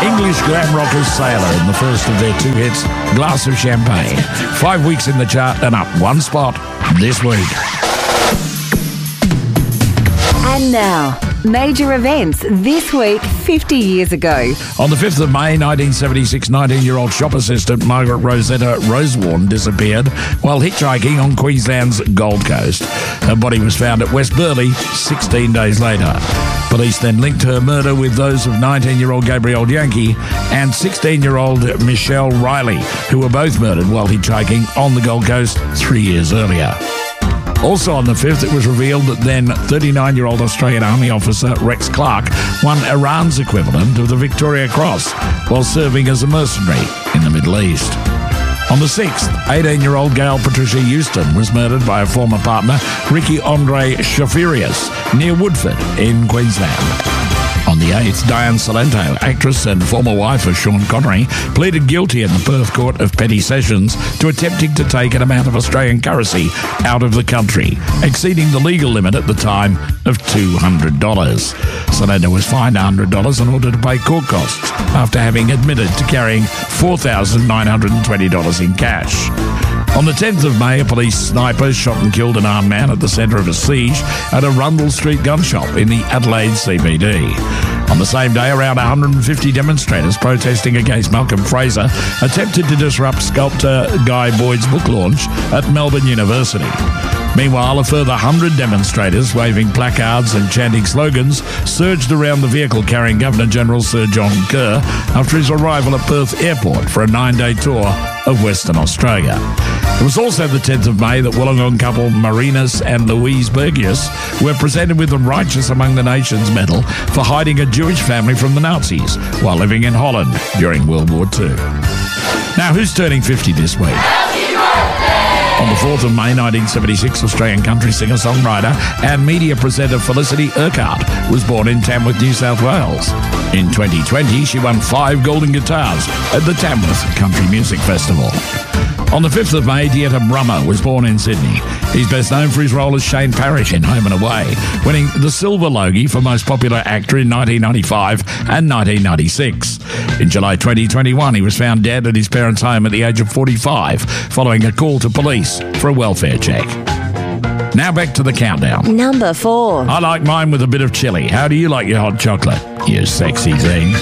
English glam rockers Sailor in the first of their two hits, Glass of Champagne. 5 weeks in the chart and up one spot this week. And now, major events this week 50 years ago. On the 5th of May 1976, 19-year-old shop assistant Margaret Rosetta Rosewarne disappeared while hitchhiking on Queensland's Gold Coast. Her body was found at West Burleigh 16 days later. Police then linked her murder with those of 19-year-old Gabrielle Yankee and 16-year-old Michelle Riley, who were both murdered while hitchhiking on the Gold Coast 3 years earlier. Also on the 5th, it was revealed that then 39-year-old Australian Army officer Rex Clark won Iran's equivalent of the Victoria Cross while serving as a mercenary in the Middle East. On the 6th, 18-year-old Gail Patricia Houston was murdered by a former partner, Ricky Andre Shafirius, near Woodford in Queensland. On the 8th, Diane Salento, actress and former wife of Sean Connery, pleaded guilty in the Perth Court of Petty Sessions to attempting to take an amount of Australian currency out of the country, exceeding the legal limit at the time of $200. Salento was fined $100 in order to pay court costs after having admitted to carrying $4,920 in cash. On the 10th of May, a police sniper shot and killed an armed man at the centre of a siege at a Rundle Street gun shop in the Adelaide CBD. On the same day, around 150 demonstrators protesting against Malcolm Fraser attempted to disrupt sculptor Guy Boyd's book launch at Melbourne University. Meanwhile, a further 100 demonstrators waving placards and chanting slogans surged around the vehicle carrying Governor-General Sir John Kerr after his arrival at Perth Airport for a 9-day tour of Western Australia. It was also the 10th of May that Wollongong couple Marinus and Louise Bergius were presented with the Righteous Among the Nations medal for hiding a Jewish family from the Nazis while living in Holland during World War II. Now, who's turning 50 this week? On the 4th of May 1976, Australian country singer-songwriter and media presenter Felicity Urquhart was born in Tamworth, New South Wales. In 2020, she won 5 golden guitars at the Tamworth Country Music Festival. On the 5th of May, Dieter Brummer was born in Sydney. He's best known for his role as Shane Parrish in Home and Away, winning the Silver Logie for Most Popular Actor in 1995 and 1996. In July 2021, he was found dead at his parents' home at the age of 45, following a call to police for a welfare check. Now back to the countdown. Number 4. I like mine with a bit of chili. How do you like your hot chocolate, you sexy thing?